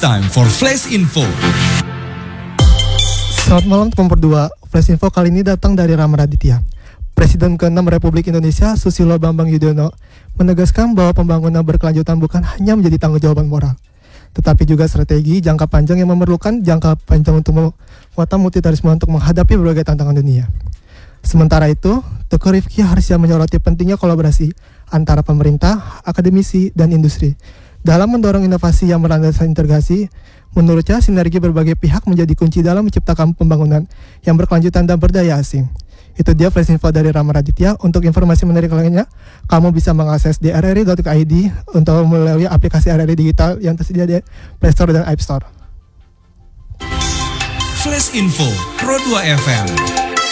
time for Flash Info. Selamat malam nomor 2. Flash Info kali ini datang dari Rama Raditya. Presiden ke-6 Republik Indonesia Susilo Bambang Yudhoyono menegaskan bahwa pembangunan berkelanjutan bukan hanya menjadi tanggung jawab moral, tetapi juga strategi jangka panjang yang memerlukan jangka panjang untuk kekuatan multitarisme untuk menghadapi berbagai tantangan dunia. Sementara itu, Teguh Rifki Harsha menyoroti pentingnya kolaborasi antara pemerintah, akademisi, dan industri dalam mendorong inovasi yang berlandaskan integrasi. Menurutnya, sinergi berbagai pihak menjadi kunci dalam menciptakan pembangunan yang berkelanjutan dan berdaya asing. Itu dia Flash Info dari Rama Raditya. Untuk informasi menarik lainnya, kamu bisa mengakses di rri.id untuk melalui aplikasi RRI Digital yang tersedia di Play Store dan App Store. Flash Info Pro 2 FM.